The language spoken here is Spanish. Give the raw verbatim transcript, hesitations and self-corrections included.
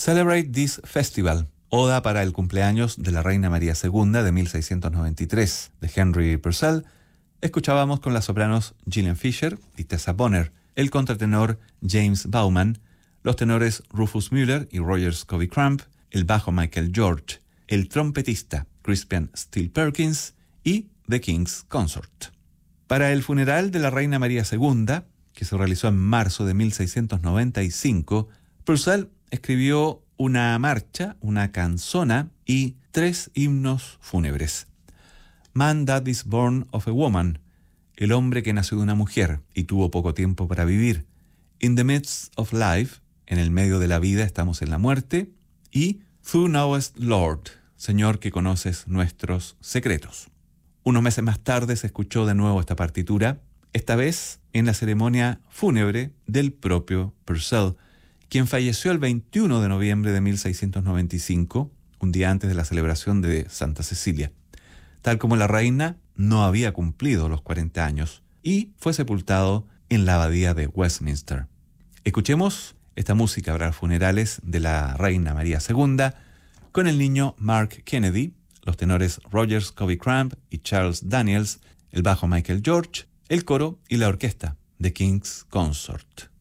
Celebrate This Festival, Oda para el cumpleaños de la Reina María segunda de mil seiscientos noventa y tres, de Henry Purcell. Escuchábamos con las sopranos Gillian Fisher y Tessa Bonner, el contratenor James Bauman, los tenores Rufus Müller y Roger Scobie Crump, el bajo Michael George, el trompetista Crispian Steele Perkins y The King's Consort. Para el funeral de la Reina María segunda, que se realizó en marzo de mil seiscientos noventa y cinco, Purcell escribió una marcha, una canzona y tres himnos fúnebres. Man That Is Born of a Woman, el hombre que nació de una mujer y tuvo poco tiempo para vivir. In the Midst of Life, en el medio de la vida estamos en la muerte. Y Thou Knowest Lord, Señor que conoces nuestros secretos. Unos meses más tarde se escuchó de nuevo esta partitura, esta vez en la ceremonia fúnebre del propio Purcell, quien falleció el veintiuno de noviembre de mil seiscientos noventa y cinco, un día antes de la celebración de Santa Cecilia. Tal como la reina, no había cumplido los cuarenta años y fue sepultado en la abadía de Westminster. Escuchemos esta música para los funerales de la Reina María segunda con el niño Mark Kennedy, los tenores Roger Scobie Crump y Charles Daniels, el bajo Michael George, el coro y la orquesta The King's Consort.